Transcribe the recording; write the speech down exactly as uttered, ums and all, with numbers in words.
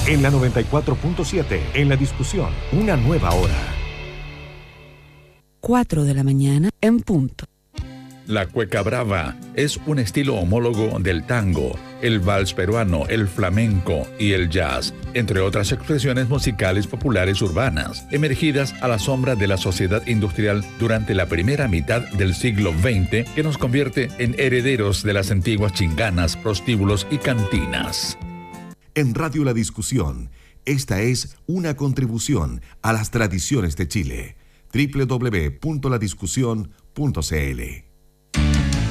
En la noventa y cuatro punto siete, en La Discusión, una nueva hora. cuatro de la mañana en punto. La cueca brava es un estilo homólogo del tango, el vals peruano, el flamenco y el jazz, entre otras expresiones musicales populares urbanas, emergidas a la sombra de la sociedad industrial durante la primera mitad del siglo veinte, que nos convierte en herederos de las antiguas chinganas, prostíbulos y cantinas. En Radio La Discusión, esta es una contribución a las tradiciones de Chile. doble u doble u doble u punto la discusión punto c l